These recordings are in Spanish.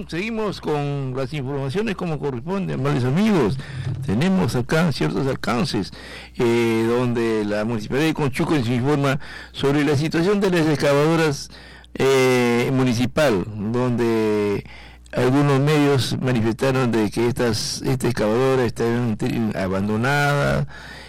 seguimos con las informaciones como corresponde, amables amigos. Tenemos acá ciertos alcances, donde la Municipalidad de Conchuco se informa sobre la situación de las excavadoras municipal, donde algunos medios manifestaron de que esta excavadora están abandonadas,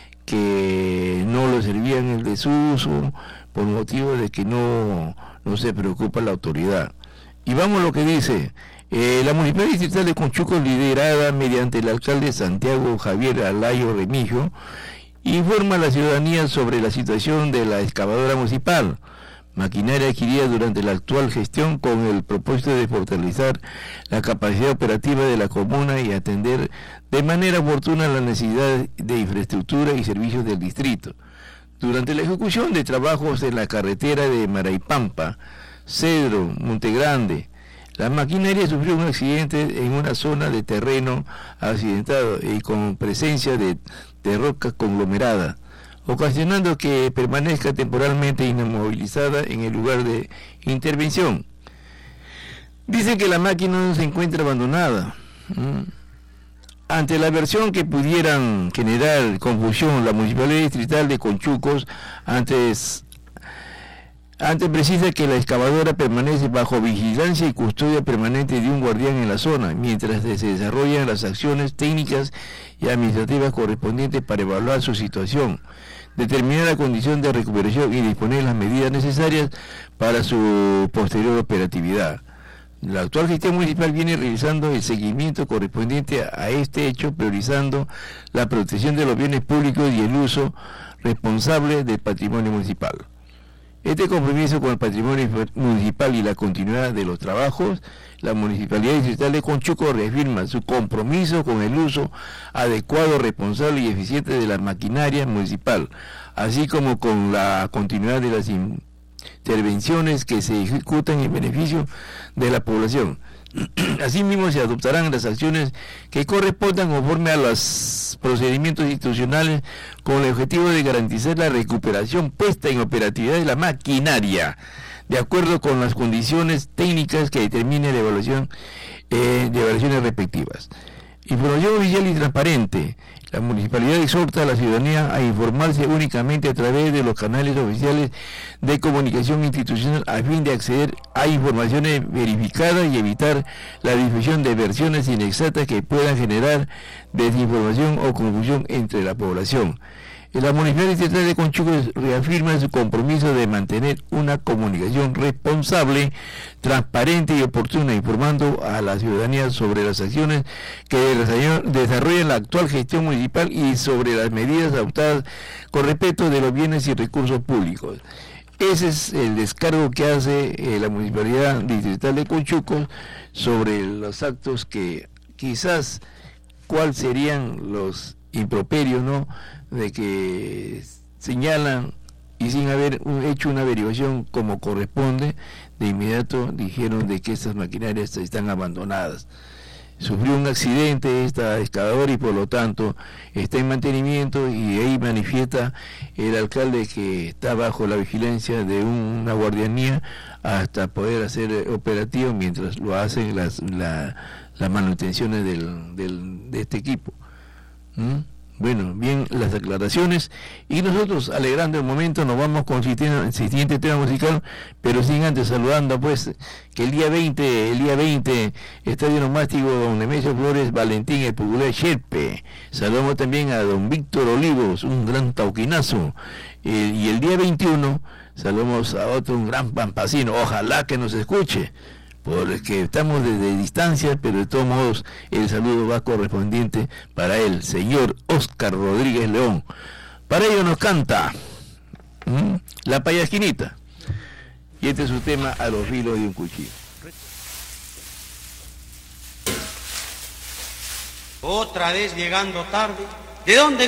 que no lo servían el desuso, por motivo de que no se preocupa la autoridad. Y vamos a lo que dice la Municipalidad Distrital de Conchuco, liderada mediante el alcalde Santiago Javier Alayo Remigio, informa a la ciudadanía sobre la situación de la excavadora municipal, maquinaria adquirida durante la actual gestión con el propósito de fortalecer la capacidad operativa de la comuna y atender de manera oportuna las necesidades de infraestructura y servicios del distrito. Durante la ejecución de trabajos en la carretera de Maraipampa, Cedro, Montegrande, la maquinaria sufrió un accidente en una zona de terreno accidentado y con presencia de roca conglomerada, ocasionando que permanezca temporalmente inmovilizada en el lugar de intervención. Dicen que la máquina no se encuentra abandonada. Ante la versión que pudieran generar confusión, la Municipalidad Distrital de Conchucos antes precisa que la excavadora permanece bajo vigilancia y custodia permanente de un guardián en la zona, mientras se desarrollan las acciones técnicas y administrativas correspondientes para evaluar su situación, determinar la condición de recuperación y disponer las medidas necesarias para su posterior operatividad. La actual gestión municipal viene realizando el seguimiento correspondiente a este hecho, priorizando la protección de los bienes públicos y el uso responsable del patrimonio municipal. Este compromiso con el patrimonio municipal y la continuidad de los trabajos, la Municipalidad Distrital de Conchuco reafirma su compromiso con el uso adecuado, responsable y eficiente de la maquinaria municipal, así como con la continuidad de las intervenciones que se ejecutan en beneficio de la población. Asimismo, se adoptarán las acciones que correspondan conforme a los procedimientos institucionales con el objetivo de garantizar la recuperación puesta en operatividad de la maquinaria, de acuerdo con las condiciones técnicas que determine la evaluación de evaluaciones respectivas. Información oficial y transparente. La municipalidad exhorta a la ciudadanía a informarse únicamente a través de los canales oficiales de comunicación institucional a fin de acceder a informaciones verificadas y evitar la difusión de versiones inexactas que puedan generar desinformación o confusión entre la población. La Municipalidad Distrital de Conchuco reafirma su compromiso de mantener una comunicación responsable, transparente y oportuna, informando a la ciudadanía sobre las acciones que desarrolla la actual gestión municipal y sobre las medidas adoptadas con respecto de los bienes y recursos públicos. Ese es el descargo que hace la Municipalidad Distrital de Conchuco sobre los actos que quizás, cuáles serían los improperios, ¿no?, de que señalan y sin haber hecho una averiguación como corresponde, de inmediato dijeron de que estas maquinarias están abandonadas. Sufrió un accidente esta excavadora y por lo tanto está en mantenimiento, y ahí manifiesta el alcalde que está bajo la vigilancia de una guardianía hasta poder hacer operativo mientras lo hacen las manutenciones de este equipo. Bueno, bien las aclaraciones, y nosotros, alegrando el momento, nos vamos con el siguiente tema musical, pero sin antes saludando pues que el día 20, Estadio Nomástico Don Nemesio Flores Valentín el Popular Sherpe. Saludamos también a don Víctor Olivos, un gran tauquinazo, y el día 21 saludamos a otro, un gran pampacino, ojalá que nos escuche, porque estamos desde distancia, pero de todos modos el saludo va correspondiente para el señor Óscar Rodríguez León. Para ello nos canta La Payasquinita, y este es su tema, A los filos de un cuchillo. Otra vez llegando tarde, ¿de dónde